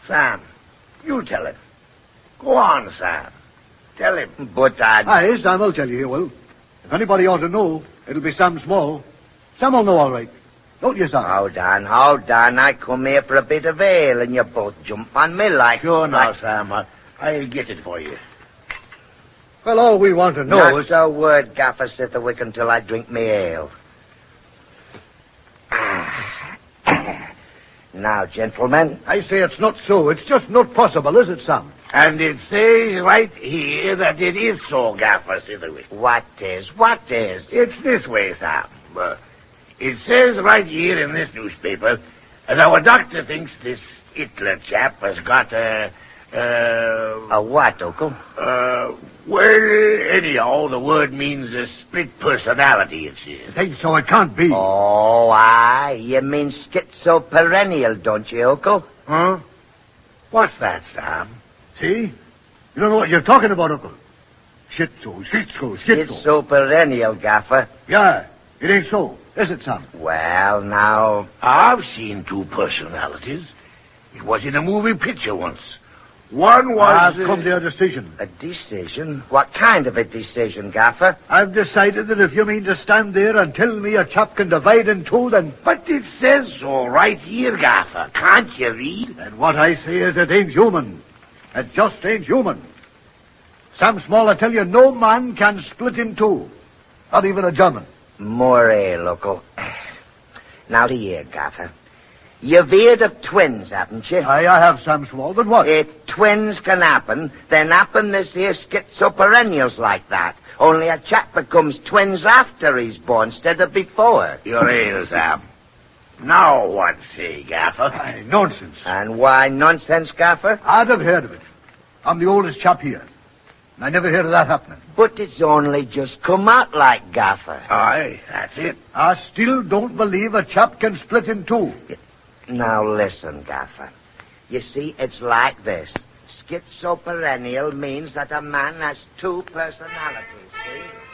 Sam, you tell him. Go on, Sam. Tell him. But Aye, Sam, I'll tell you, he will. If anybody ought to know, it'll be Sam Small. Sam will know all right. Don't you, Sam? Hold on. I come here for a bit of ale, and you both jump on me like... Sure now, Sam. I'll get it for you. Well, all we want to know Not is... a word, Gaffer Sitherwick, until I drink me ale. Now, gentlemen. I say it's not so. It's just not possible, is it, Sam? And it says right here that it is so, Gaffer Sitherwick. What is? It's this way, Sam. It says right here in this newspaper that our doctor thinks this Hitler chap has got A what, Uncle? Well, anyhow, the word means a split personality, it says. I think so. It can't be. Oh, aye. You mean schizoperennial, don't you, Uncle? Huh? What's that, Sam? See? You don't know what you're talking about, Uncle. Schizo. Schizoperennial, Gaffer. Yeah, it ain't so. Is it, Sam? Well, now... I've seen two personalities. It was in a movie picture once. One was... I've come to a decision. A decision? What kind of a decision, Gaffer? I've decided that if you mean to stand there and tell me a chap can divide in two, then... But it says so right here, Gaffer. Can't you read? And what I say is it ain't human. It just ain't human. Sam Small, I tell you, no man can split in two. Not even a German. More ale, Uncle. Now to here, Gaffer. You've heard of twins, haven't you? Aye, I have, Sam Small, but what? If twins can happen, then happen this here schizoperennials like that. Only a chap becomes twins after he's born instead of before. Your ale, Sam. Now what say, Gaffer? Aye, nonsense. And why nonsense, Gaffer? I'd have heard of it. I'm the oldest chap here. And I never heard of that happening. But it's only just come out like, Gaffer. Aye, that's it. I still don't believe a chap can split in two. Now listen, Gaffer. You see, it's like this. Schizoperennial means that a man has two personalities, see?